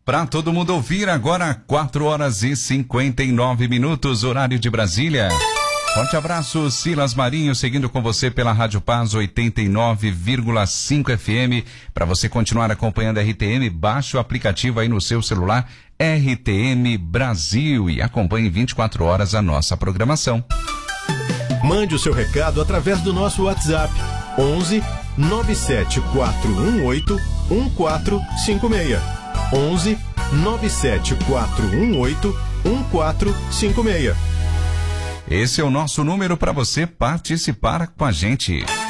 Para todo mundo ouvir agora, 4h59, horário de Brasília. Forte abraço, Silas Marinho, seguindo com você pela Rádio Paz 89,5 FM. Para você continuar acompanhando a RTM, baixe o aplicativo aí no seu celular, RTM Brasil, e acompanhe 24 horas a nossa programação. Mande o seu recado através do nosso WhatsApp, 11 97418 1456. 11 97418 1456. Esse é o nosso número para você participar com a gente.